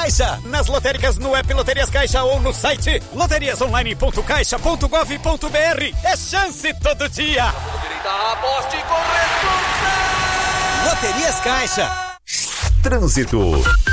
Caixa. Nas lotéricas, no app Loterias Caixa ou no site loteriasonline.caixa.gov.br. É chance todo dia. Aposte com responsabilidade. Loterias Caixa. Trânsito.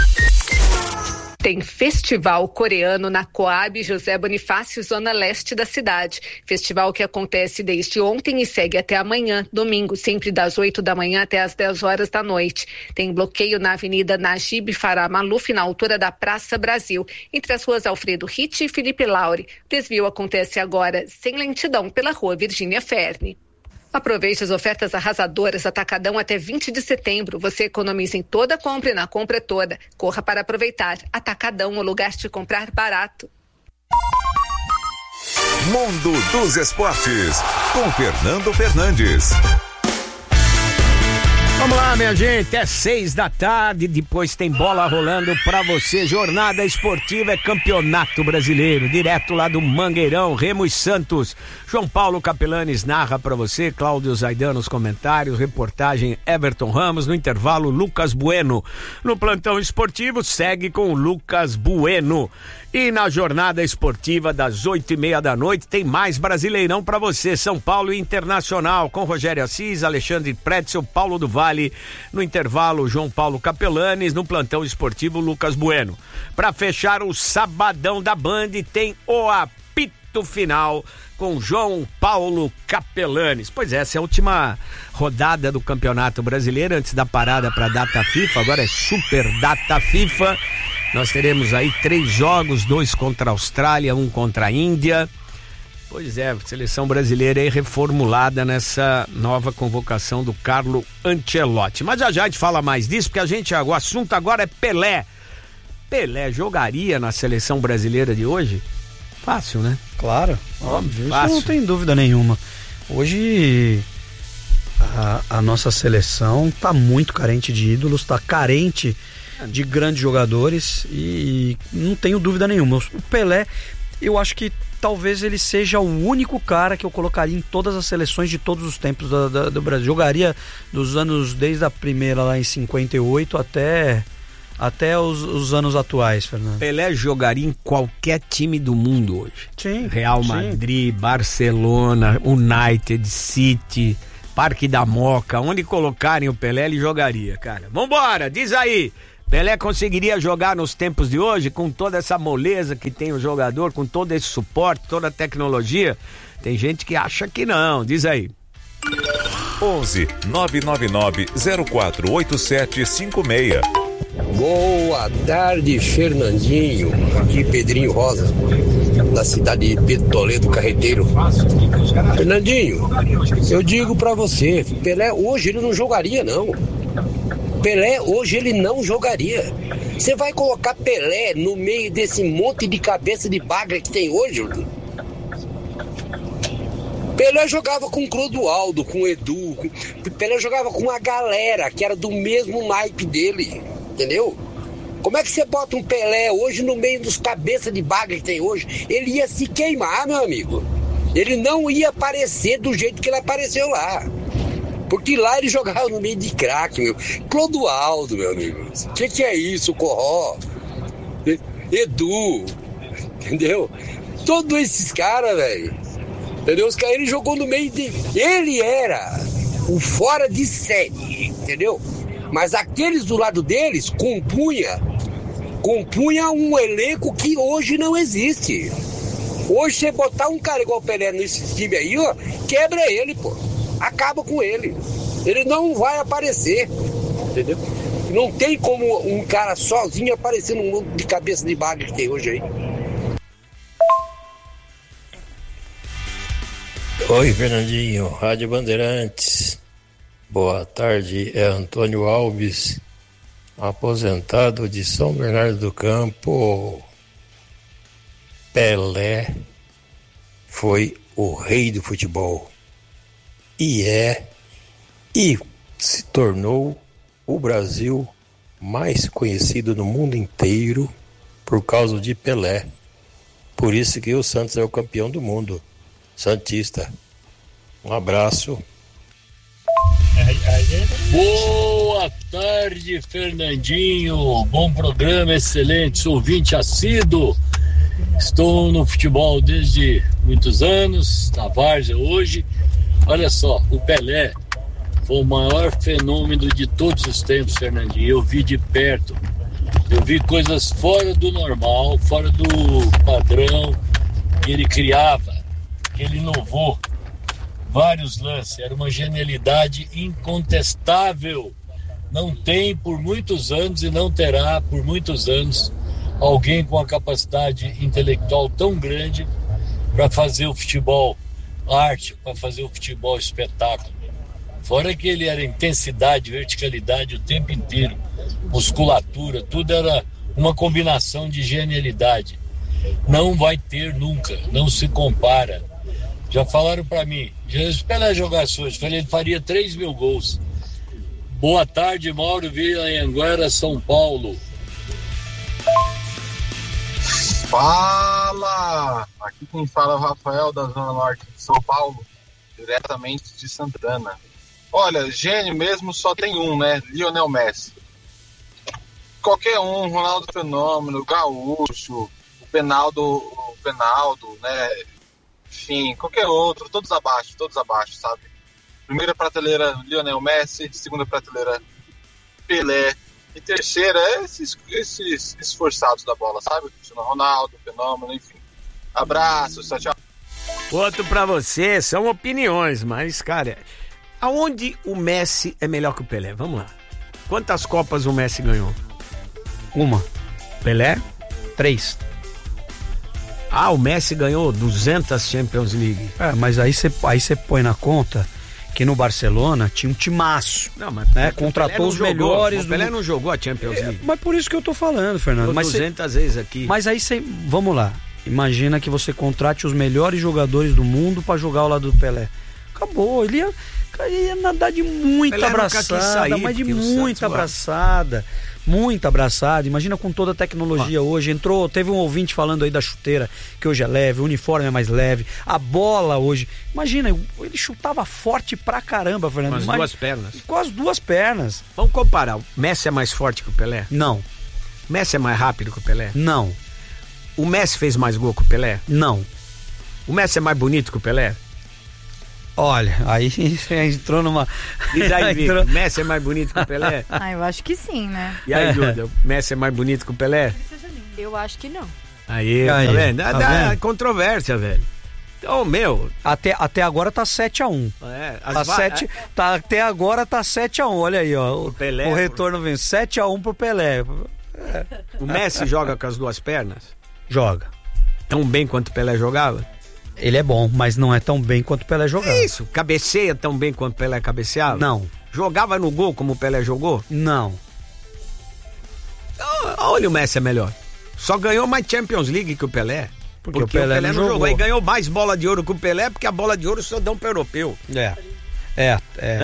Tem festival coreano na Coab José Bonifácio, zona leste da cidade. Festival que acontece desde ontem e segue até amanhã, domingo, sempre das 8 da manhã até as 10 horas da noite. Tem bloqueio na Avenida Najib Farah Maluf, na altura da Praça Brasil, entre as ruas Alfredo Ritt e Felipe Laure. Desvio acontece agora sem lentidão pela rua Virgínia Ferne. Aproveite as ofertas arrasadoras Atacadão até 20 de setembro. Você economiza em toda compra e na compra toda. Corra para aproveitar. Atacadão, o lugar de comprar barato. Mundo dos Esportes, com Fernando Fernandes. Vamos lá, minha gente, é 6 da tarde, depois tem bola rolando pra você, jornada esportiva é Campeonato Brasileiro, direto lá do Mangueirão, Remo e Santos. João Paulo Capelanes narra pra você, Cláudio Zaidan nos comentários, reportagem Everton Ramos, no intervalo Lucas Bueno. No plantão esportivo segue com o Lucas Bueno. E na jornada esportiva das 8:30 da noite tem mais Brasileirão pra você, São Paulo e Internacional, com Rogério Assis, Alexandre Pretzel, Paulo do Vale, no intervalo João Paulo Capelanes, no plantão esportivo Lucas Bueno. Pra fechar o sabadão da Band tem o apito final com João Paulo Capelanes. Pois é, essa é a última rodada do Campeonato Brasileiro antes da parada pra data FIFA, agora é super data FIFA. Nós teremos aí 3 jogos, 2 contra a Austrália, 1 contra a Índia. Pois é, seleção brasileira aí reformulada nessa nova convocação do Carlo Ancelotti. Mas já a gente fala mais disso, porque o assunto agora é Pelé. Pelé jogaria na seleção brasileira de hoje? Fácil, né? Claro, óbvio, fácil. Isso não tem dúvida nenhuma. Hoje a nossa seleção tá muito carente de ídolos, tá carente de grandes jogadores e não tenho dúvida nenhuma. O Pelé, eu acho que talvez ele seja o único cara que eu colocaria em todas as seleções de todos os tempos do Brasil. Jogaria dos anos, desde a primeira lá em 58 até os anos atuais, Fernando. Pelé jogaria em qualquer time do mundo hoje. Sim. Real Madrid, Barcelona, United, City, Parque da Moca, onde colocarem o Pelé, ele jogaria, cara. Vambora, diz aí. Pelé conseguiria jogar nos tempos de hoje com toda essa moleza que tem o jogador, com todo esse suporte, toda a tecnologia? Tem gente que acha que não, diz aí. 11 999 048756. Boa tarde, Fernandinho. Aqui Pedrinho Rosa, da cidade de Pedro Toledo, Carreteiro. Fernandinho, eu digo pra você, Pelé hoje ele não jogaria não. Pelé hoje ele não jogaria. Você vai colocar Pelé no meio desse monte de cabeça de bagra que tem hoje? Pelé jogava com o Clodoaldo, com o Edu. Pelé jogava com a galera que era do mesmo naipe dele, entendeu? Como é que você bota um Pelé hoje no meio dos cabeças de bagra que tem hoje? Ele ia se queimar, meu amigo. Ele não ia aparecer do jeito que ele apareceu lá. Porque lá ele jogava no meio de craque, meu. Clodoaldo, meu amigo. O que é isso, Corró? Edu, entendeu? Todos esses caras, velho. Entendeu? Os caras, ele jogou no meio de... Ele era o fora de série, entendeu? Mas aqueles do lado deles compunha um elenco que hoje não existe. Hoje você botar um cara igual o Pelé nesse time aí, ó, quebra ele, pô. Acaba com ele. Ele não vai aparecer, entendeu? Não tem como um cara sozinho aparecer no mundo de cabeça de baga que tem hoje aí. Oi, Fernandinho, Rádio Bandeirantes. Boa tarde, é Antônio Alves, aposentado de São Bernardo do Campo. Pelé foi o rei do futebol. E se tornou o Brasil mais conhecido no mundo inteiro por causa de Pelé. Por isso que o Santos é o campeão do mundo. Santista. Um abraço. Boa tarde, Fernandinho. Bom programa, excelente. Sou ouvinte assíduo. Estou no futebol desde muitos anos, na várzea hoje. Olha só, o Pelé foi o maior fenômeno de todos os tempos, Fernandinho. Eu vi de perto. Eu vi coisas fora do normal, fora do padrão que ele criava, que ele inovou. Vários lances, era uma genialidade incontestável. Não tem por muitos anos e não terá por muitos anos alguém com a capacidade intelectual tão grande para fazer o futebol arte, para fazer o futebol espetáculo. Fora que ele era intensidade, verticalidade o tempo inteiro, musculatura, tudo era uma combinação de genialidade. Não vai ter nunca, não se compara. Já falaram para mim, se Pelé jogasse hoje, ele faria 3.000 gols. Boa tarde, Mauro Vila, em Anguera, São Paulo. Fala! Aqui quem fala é o Rafael, da Zona Norte de São Paulo, diretamente de Santana. Olha, gênio mesmo só tem um, né? Lionel Messi. Qualquer um, Ronaldo Fenômeno, Gaúcho, o Penaldo, né? Enfim, qualquer outro, todos abaixo, sabe? Primeira prateleira, Lionel Messi. Segunda prateleira, Pelé. E terceira, esses esforçados da bola, sabe? Cristiano Ronaldo, Fenômeno, enfim. Abraços, tchau. Outro pra você, são opiniões, mas, cara, aonde o Messi é melhor que o Pelé? Vamos lá. Quantas Copas o Messi ganhou? Uma. Pelé? 3. Ah, o Messi ganhou 200 Champions League. Mas aí você põe na conta que no Barcelona tinha um timaço. Não, mas né? Contratou os melhores. O Pelé não jogou a Champions League. Mas por isso que eu tô falando, Fernando. Mas 200 vezes aqui. Mas aí vamos lá. Imagina que você contrate os melhores jogadores do mundo pra jogar ao lado do Pelé. Acabou. Ele ia nadar de muita abraçada, mas de muita abraçada. Muito abraçado, imagina com toda a tecnologia hoje, teve um ouvinte falando aí da chuteira, que hoje é leve, o uniforme é mais leve, a bola hoje, imagina, ele chutava forte pra caramba, Fernando. Com as duas pernas. Com as duas pernas. Vamos comparar, o Messi é mais forte que o Pelé? Não. O Messi é mais rápido que o Pelé? Não. O Messi fez mais gol que o Pelé? Não. O Messi é mais bonito que o Pelé? Olha, aí você entrou numa... Diz aí, Vitor, o Messi é mais bonito que o Pelé? Eu acho que sim, né? E aí, Duda, o Messi é mais bonito que o Pelé? Eu acho que não. Aí, tá vendo? Dá controvérsia, velho. Então, até agora tá 7-1. Até agora tá 7-1, olha aí, ó. O retorno vem 7-1 pro Pelé. O Messi joga com as duas pernas? Joga. Tão bem quanto o Pelé jogava? Ele é bom, mas não é tão bem quanto o Pelé jogava. Isso, cabeceia tão bem quanto o Pelé cabeceava? Não. Jogava no gol como o Pelé jogou? Não. Olha, o Messi é melhor. Só ganhou mais Champions League que o Pelé. Porque o Pelé não jogou. E ganhou mais bola de ouro que o Pelé, porque a bola de ouro só dão pro europeu. É.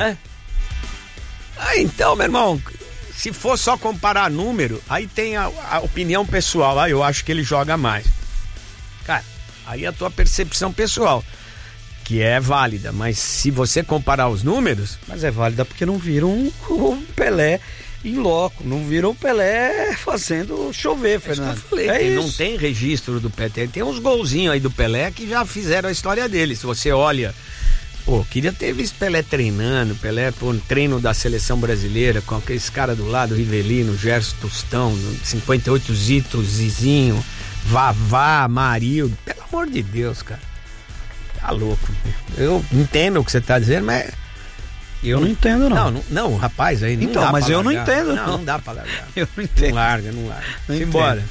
Então, meu irmão, se for só comparar número, aí tem a opinião pessoal. Eu acho que ele joga mais. Cara, aí é a tua percepção pessoal, que é válida, mas se você comparar os números... Mas é válida porque não viram o Pelé em loco, não viram o Pelé fazendo chover, Fernando. Eu falei, não tem registro do Pelé, tem uns golzinhos aí do Pelé que já fizeram a história dele. Se você olha, queria ter visto Pelé treinando, no treino da seleção brasileira, com aqueles caras do lado, Rivelino, Gerson Tostão, 58 Zito, Zizinho... Vavá, Marildo, pelo amor de Deus, cara. Tá louco. Eu entendo o que você tá dizendo, mas... Eu não entendo, não. Não, rapaz, aí não então, dá mas pra eu largar. não entendo, não. Não dá pra largar. Eu não entendo. Não larga. Simbora.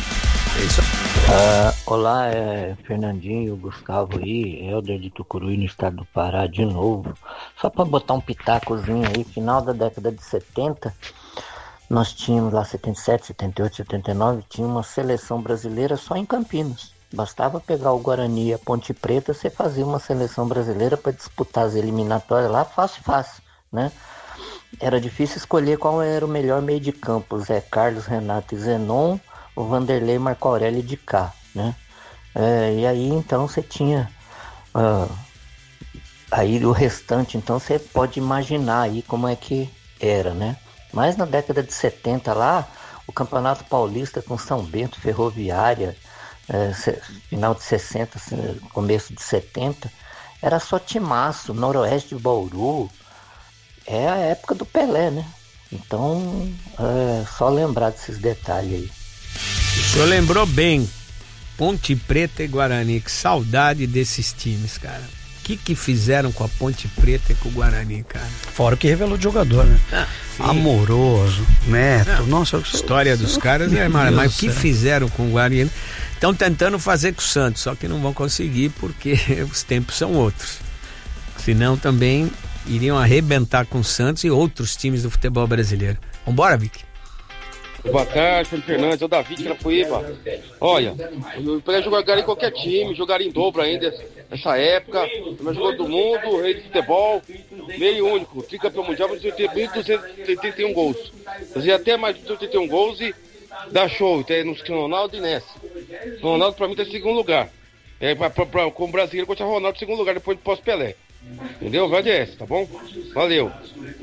Olá, Fernandinho, Gustavo aí, Helder de Tucuruí, no estado do Pará, de novo. Só pra botar um pitacozinho aí, final da década de 70... Nós tínhamos lá 77, 78, 79, tinha uma seleção brasileira só em Campinas. Bastava pegar o Guarani e a Ponte Preta, você fazia uma seleção brasileira para disputar as eliminatórias lá fácil, né? Era difícil escolher qual era o melhor meio de campo, Zé Carlos, Renato e Zenon, o Vanderlei, Marco Aurélio de cá, né? E aí então você tinha Aí o restante, então, você pode imaginar aí como é que era, né? Mas na década de 70 lá, o Campeonato Paulista com São Bento, Ferroviária, final de 60, começo de 70, era só timaço, Noroeste de Bauru, é a época do Pelé, né? Então, só lembrar desses detalhes aí. O senhor lembrou bem, Ponte Preta e Guarani, que saudade desses times, cara. O que fizeram com a Ponte Preta e com o Guarani, cara? Fora o que revelou de jogador, né? Amoroso, Neto, nossa... A história dos caras é maravilhosa, mas o que fizeram com o Guarani? Estão tentando fazer com o Santos, só que não vão conseguir porque os tempos são outros. Senão também iriam arrebentar com o Santos e outros times do futebol brasileiro. Vambora, Vic? Boa tarde, Felipe Fernandes, é o Davi de Carapuíba. Olha, eu poderia jogar em qualquer time, jogaria em dobro ainda nessa época. O melhor jogador do mundo, rei de futebol, meio único, tricampeão mundial, 1.281 gols. Fazia até mais de 281 gols e dá show, tem no Ronaldo e Ness. O Ronaldo pra mim tá em segundo lugar. Como brasileiro, contra o Ronaldo em segundo lugar, depois do pós-Pelé. Entendeu? Vai essa, tá bom? Valeu.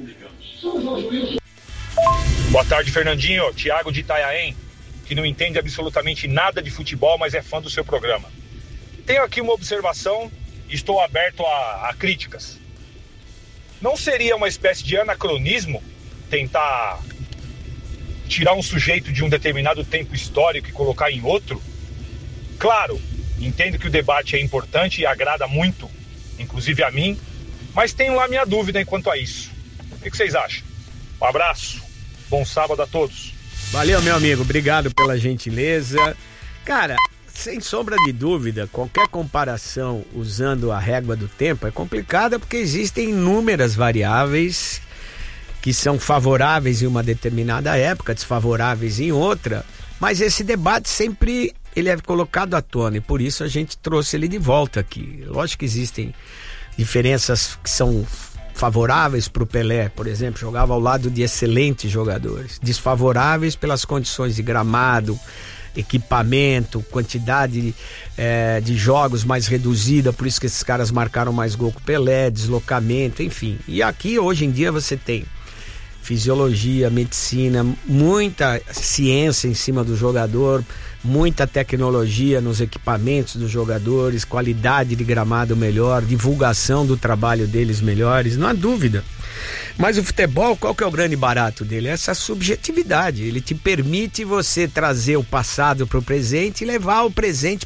Boa tarde, Fernandinho. Thiago de Itanhaém, que não entende absolutamente nada de futebol, mas é fã do seu programa. Tenho aqui uma observação e estou aberto a críticas. Não seria uma espécie de anacronismo tentar tirar um sujeito de um determinado tempo histórico e colocar em outro? Claro, entendo que o debate é importante e agrada muito, inclusive a mim, mas tenho lá minha dúvida quanto a isso. O que vocês acham? Um abraço. Bom sábado a todos. Valeu, meu amigo, obrigado pela gentileza. Cara, sem sombra de dúvida, qualquer comparação usando a régua do tempo é complicada porque existem inúmeras variáveis que são favoráveis em uma determinada época, desfavoráveis em outra, mas esse debate sempre ele é colocado à tona e por isso a gente trouxe ele de volta aqui. Lógico que existem diferenças que são favoráveis para o Pelé, por exemplo, jogava ao lado de excelentes jogadores, desfavoráveis pelas condições de gramado, equipamento, quantidade de jogos mais reduzida, por isso que esses caras marcaram mais gol que o Pelé, deslocamento, enfim. E aqui hoje em dia você tem fisiologia, medicina, muita ciência em cima do jogador, muita tecnologia nos equipamentos dos jogadores, qualidade de gramado melhor, divulgação do trabalho deles melhores, não há dúvida. Mas o futebol, qual que é o grande barato dele? Essa subjetividade, ele te permite você trazer o passado para o presente e levar o presente